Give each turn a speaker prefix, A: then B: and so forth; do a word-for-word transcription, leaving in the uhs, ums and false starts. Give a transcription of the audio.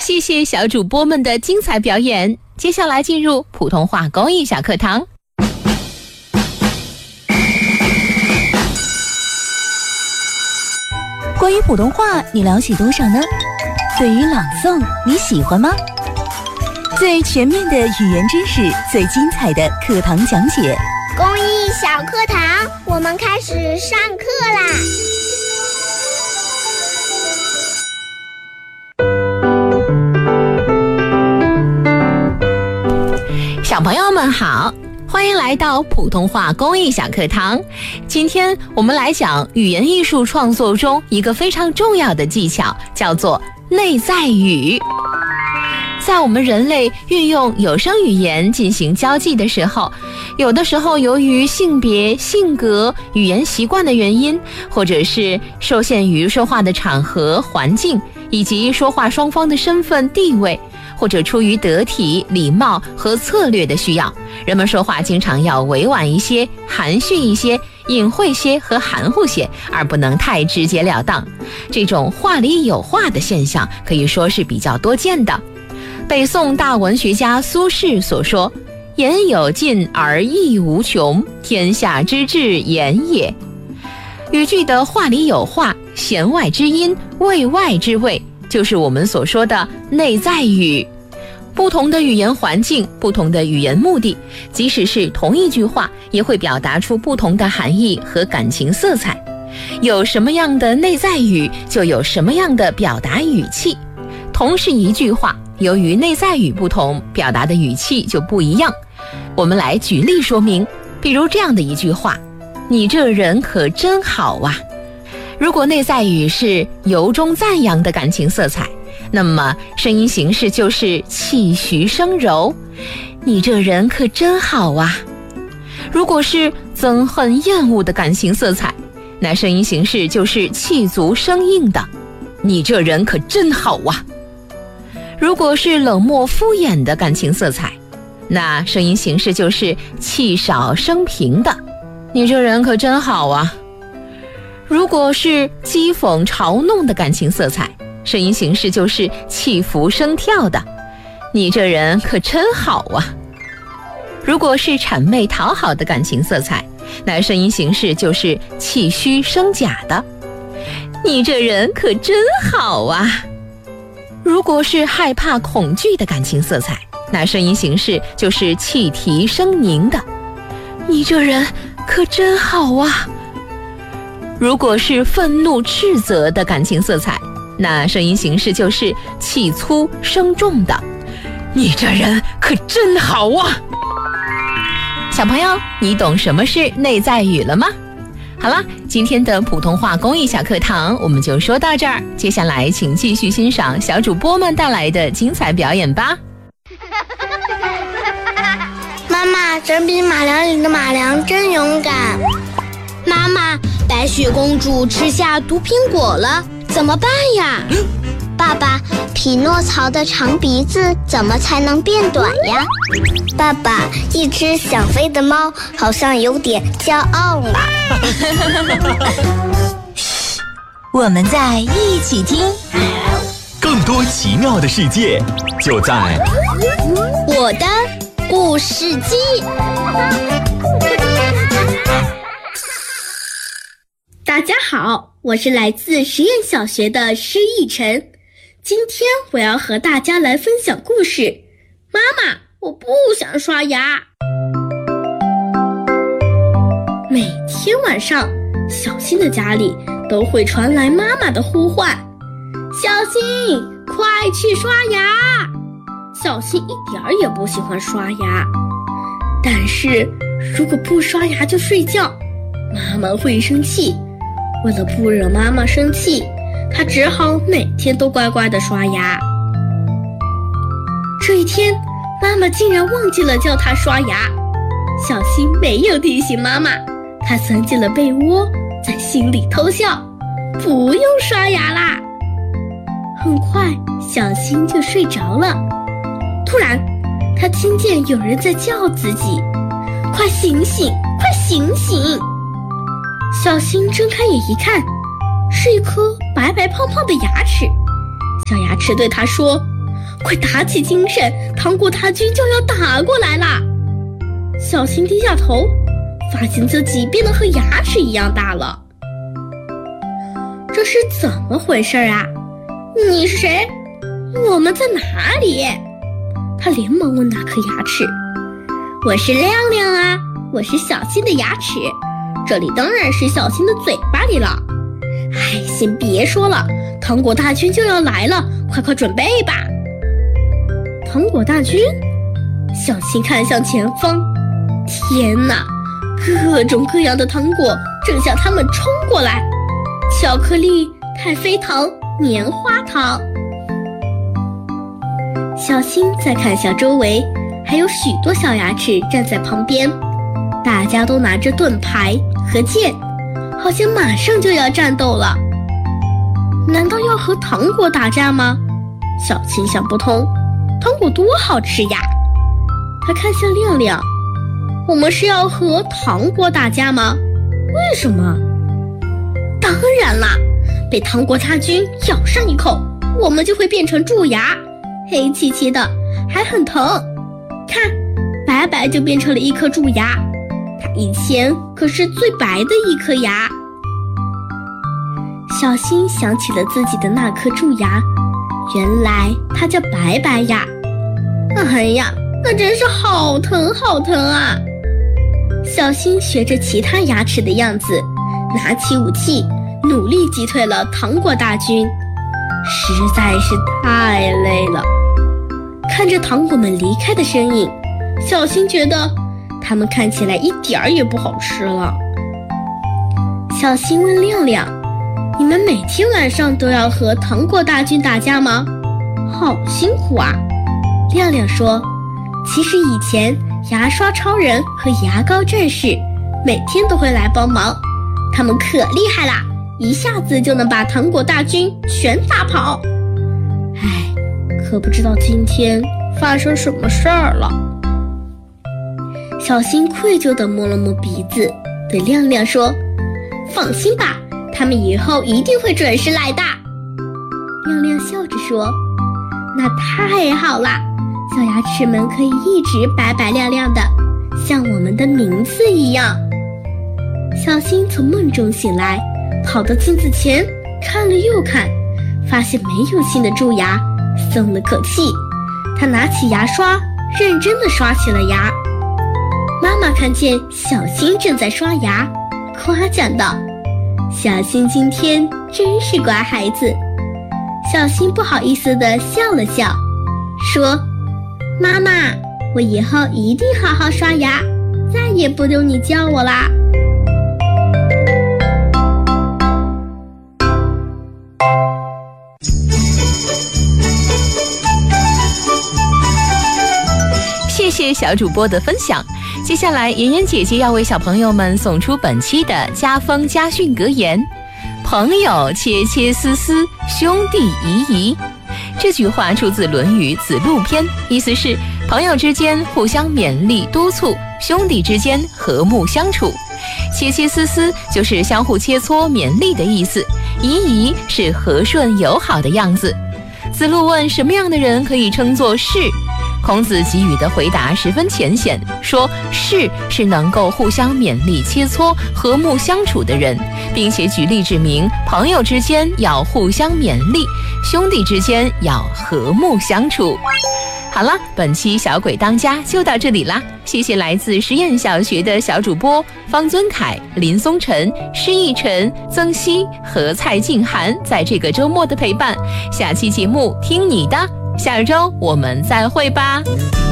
A: 谢谢小主播们的精彩表演。接下来进入普通话公益小课堂。
B: 关于普通话，你了解多少呢？对于朗诵，你喜欢吗？最全面的语言知识，最精彩的课堂讲解。
C: 公益小课堂，我们开始上课啦！
A: 小朋友们好，欢迎来到普通话公益小课堂。今天我们来讲语言艺术创作中一个非常重要的技巧，叫做内在语。在我们人类运用有声语言进行交际的时候，有的时候由于性别、性格、语言习惯的原因，或者是受限于说话的场合、环境，以及说话双方的身份地位，或者出于得体、礼貌和策略的需要，人们说话经常要委婉一些、含蓄一些、隐晦些和含糊些，而不能太直截了当。这种话里有话的现象可以说是比较多见的。北宋大文学家苏轼所说：言有尽而意无穷，天下之至言也。语句的话里有话，弦外之音，味外之味，就是我们所说的内在语。不同的语言环境，不同的语言目的，即使是同一句话，也会表达出不同的含义和感情色彩。有什么样的内在语，就有什么样的表达语气。同是一句话，由于内在语不同，表达的语气就不一样。我们来举例说明，比如这样的一句话：你这人可真好啊。如果内在语是由衷赞扬的感情色彩，那么声音形式就是气徐声柔，你这人可真好啊。如果是憎恨厌恶的感情色彩，那声音形式就是气足生硬的，你这人可真好啊。如果是冷漠敷衍的感情色彩，那声音形式就是气少声平的，你这人可真好啊。如果是讥讽嘲弄的感情色彩，声音形式就是气浮声跳的，你这人可真好啊。如果是谄媚讨好的感情色彩，那声音形式就是气虚声假的，你这人可真好啊。如果是害怕恐惧的感情色彩，那声音形式就是气提声凝的，你这人可真好啊。如果是愤怒斥责的感情色彩，那声音形式就是气粗声重的，你这人可真好啊。小朋友，你懂什么是内在语了吗？好了，今天的普通话公益小课堂我们就说到这儿，接下来请继续欣赏小主播们带来的精彩表演吧。
C: 妈妈，整笔马良里的马良真勇敢。
D: 妈妈，白雪公主吃下毒苹果了，怎么办呀？
C: 爸爸，匹诺曹的长鼻子怎么才能变短呀？爸爸，一只想飞的猫好像有点骄傲了。
B: 我们在一起听，
E: 更多奇妙的世界就在
D: 我的故事机。大家好，我是来自实验小学的施逸晨。今天我要和大家来分享故事。妈妈，我不想刷牙。每天晚上，小新的家里都会传来妈妈的呼唤：小新，快去刷牙！小新一点儿也不喜欢刷牙，但是如果不刷牙就睡觉，妈妈会生气。为了不惹妈妈生气，他只好每天都乖乖地刷牙。这一天，妈妈竟然忘记了叫他刷牙。小新没有提醒妈妈，他钻进了被窝，在心里偷笑，不用刷牙啦。很快，小新就睡着了。突然，他听见有人在叫自己：快醒醒，快醒醒！小新睁开眼一看，是一颗白白胖胖的牙齿。小牙齿对他说： 快打起精神，糖果大军就要打过来啦！小新低下头，发现自己变得和牙齿一样大了。这是怎么回事啊？你是谁？我们在哪里？他连忙问那颗牙齿。我是亮亮啊，我是小新的牙齿，这里当然是小新的嘴巴里了。哎，先别说了，糖果大军就要来了，快快准备吧。糖果大军？小新看向前方，天哪，各种各样的糖果正向他们冲过来，巧克力、太妃糖、棉花糖。小新再看向周围，还有许多小牙齿站在旁边，大家都拿着盾牌和剑，好像马上就要战斗了。难道要和糖果打架吗？小新想不通，糖果多好吃呀！他看向亮亮，我们是要和糖果打架吗？为什么？当然啦，被糖果大军咬上一口，我们就会变成蛀牙，黑漆漆的，还很疼。看，白白就变成了一颗蛀牙，它以前可是最白的一颗牙。小新想起了自己的那颗蛀牙，原来它叫白白牙。哎呀，那真是好疼好疼啊！小新学着其他牙齿的样子，拿起武器，努力击退了糖果大军，实在是太累了。看着糖果们离开的身影，小新觉得他们看起来一点儿也不好吃了。小新问亮亮，你们每天晚上都要和糖果大军打架吗？好辛苦啊。亮亮说，其实以前牙刷超人和牙膏战士每天都会来帮忙，他们可厉害啦，一下子就能把糖果大军全打跑。唉，可不知道今天发生什么事儿了。小新愧疚地摸了摸鼻子，对亮亮说，放心吧，他们以后一定会准时来的。亮亮笑着说，那太好啦，小牙齿们可以一直白白亮亮的，像我们的名字一样。小新从梦中醒来，跑到镜子前看了又看，发现没有新的蛀牙，松了口气。他拿起牙刷，认真地刷起了牙。妈妈看见小新正在刷牙，夸奖道，小新今天真是乖孩子。小新不好意思地笑了笑，说，妈妈，我以后一定好好刷牙，再也不用你教我啦。
A: 谢谢小主播的分享。接下来妍妍姐姐要为小朋友们送出本期的家风家训格言，朋友切切丝丝，兄弟仪仪。这句话出自《论语·子路篇》，意思是朋友之间互相勉励督促，兄弟之间和睦相处。切切丝丝就是相互切磋勉励的意思，仪仪是和顺友好的样子。子路问什么样的人可以称作士？孔子给予的回答十分浅显，说士是能够互相勉励切磋和睦相处的人，并且举例指明朋友之间要互相勉励，兄弟之间要和睦相处。好了，本期小鬼当家就到这里啦，谢谢来自实验小学的小主播方尊凯、林松晨、施逸晨、曾希和蔡静涵在这个周末的陪伴。下期节目听你的，下周我们再会吧。